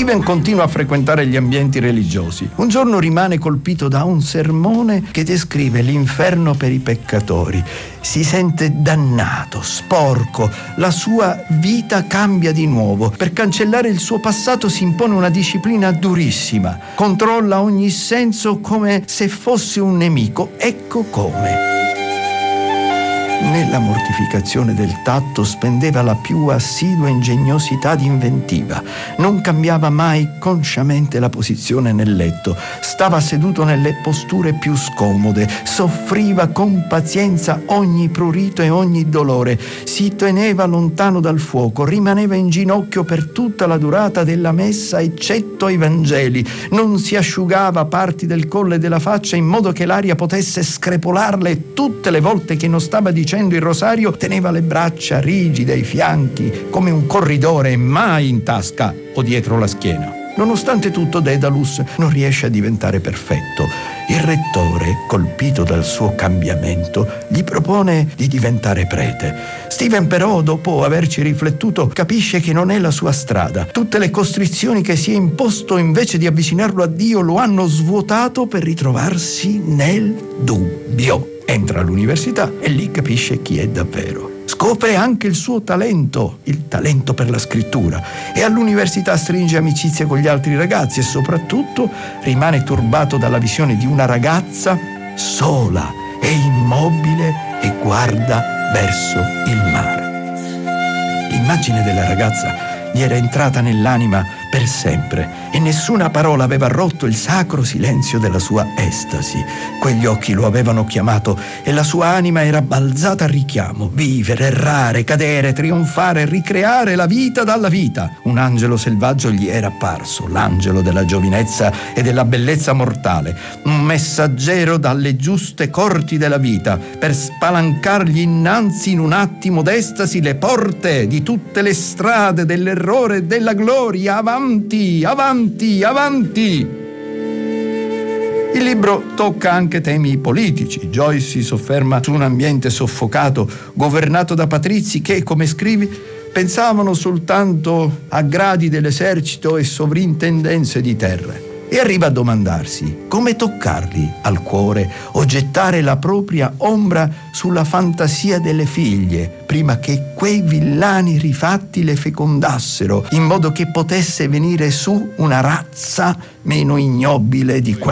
Steven continua a frequentare gli ambienti religiosi. Un giorno rimane colpito da un sermone che descrive l'inferno per i peccatori. Si sente dannato, sporco, la sua vita cambia di nuovo. Per cancellare il suo passato si impone una disciplina durissima. Controlla ogni senso come se fosse un nemico. Ecco come. Nella mortificazione del tatto spendeva la più assidua ingegnosità di inventiva. Non cambiava mai consciamente la posizione nel letto. Stava seduto nelle posture più scomode. Soffriva con pazienza ogni prurito e ogni dolore. Si teneva lontano dal fuoco. Rimaneva in ginocchio per tutta la durata della messa, eccetto i Vangeli. Non si asciugava parti del collo e della faccia in modo che l'aria potesse screpolarle, e tutte le volte che non stava dicendo il rosario teneva le braccia rigide ai fianchi come un corridore, mai in tasca o dietro la schiena. Nonostante tutto, Daedalus non riesce a diventare perfetto. Il rettore, colpito dal suo cambiamento, gli propone di diventare prete. Steven però, dopo averci riflettuto, capisce che non è la sua strada. Tutte le costrizioni che si è imposto invece di avvicinarlo a Dio lo hanno svuotato per ritrovarsi nel dubbio. Entra all'università e lì capisce chi è davvero. Scopre anche il suo talento, il talento per la scrittura, e all'università stringe amicizia con gli altri ragazzi e soprattutto rimane turbato dalla visione di una ragazza sola e immobile e guarda verso il mare. L'immagine della ragazza gli era entrata nell'anima per sempre e nessuna parola aveva rotto il sacro silenzio della sua estasi. Quegli occhi lo avevano chiamato e la sua anima era balzata a richiamo. Vivere, errare, cadere, trionfare, ricreare la vita dalla vita. Un angelo selvaggio gli era apparso, l'angelo della giovinezza e della bellezza mortale, un messaggero dalle giuste corti della vita per spalancargli innanzi in un attimo d'estasi le porte di tutte le strade dell'errore e della gloria. Avanti, avanti, avanti! Il libro tocca anche temi politici. Joyce si sofferma su un ambiente soffocato, governato da patrizi che, come scrivi, pensavano soltanto a gradi dell'esercito e sovrintendenze di terre. E arriva a domandarsi come toccarli al cuore o gettare la propria ombra sulla fantasia delle figlie prima che quei villani rifatti le fecondassero, in modo che potesse venire su una razza meno ignobile di quella.